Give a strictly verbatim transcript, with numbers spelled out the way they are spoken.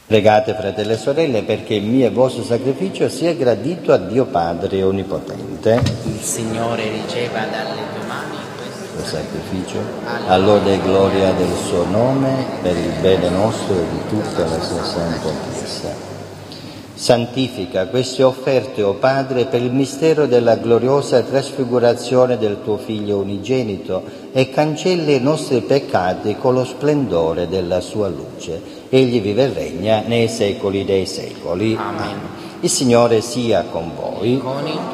Pregate, fratelli e sorelle, perché il mio e vostro sacrificio sia gradito a Dio Padre Onnipotente. Il Signore riceva dalle tue mani questo sacrificio, all'ora e gloria del suo nome, per il bene nostro e di tutta la sua santa Chiesa. Santifica queste offerte, o Padre, per il mistero della gloriosa trasfigurazione del tuo Figlio unigenito e cancelli i nostri peccati con lo splendore della sua luce. Egli vive e regna nei secoli dei secoli. Amen. Il Signore sia con voi. Con il